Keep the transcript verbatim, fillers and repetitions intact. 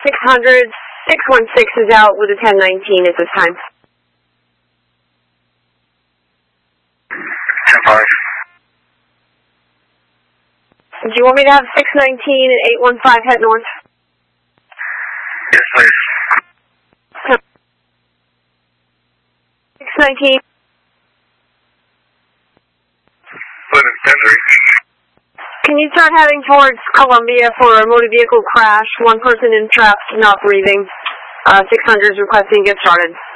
six hundred, six one six is out with a ten nineteen at this time. ten five. Do you want me to have six nineteen and eight one five head north? Yes, please. six nineteen. ten three. Can you start heading towards Columbia for a motor vehicle crash? One person entrapped, not breathing. Uh, six hundred is requesting get started.